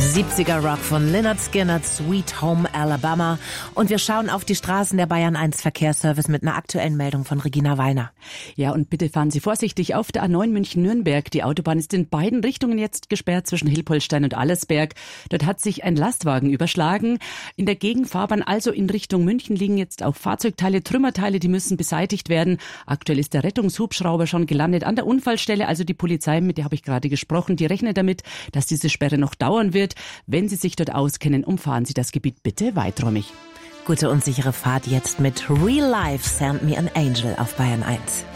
70er Rock von Lynyrd Skynyrd, Sweet Home Alabama. Und wir schauen auf die Straßen der Bayern 1 Verkehrsservice mit einer aktuellen Meldung von Regina Weiner. Ja, und bitte fahren Sie vorsichtig auf der A9 München-Nürnberg. Die Autobahn ist in beiden Richtungen jetzt gesperrt zwischen Hilpoltstein und Allersberg. Dort hat sich ein Lastwagen überschlagen. In der Gegenfahrbahn, also in Richtung München, liegen jetzt auch Fahrzeugteile, Trümmerteile, die müssen beseitigt werden. Aktuell ist der Rettungshubschrauber schon gelandet an der Unfallstelle. Also die Polizei, mit der habe ich gerade gesprochen, die rechnet damit, dass diese Sperre noch dauern wird. Wenn Sie sich dort auskennen, umfahren Sie das Gebiet bitte weiträumig. Gute und sichere Fahrt jetzt mit Real Life, Send Me an Angel auf Bayern 1.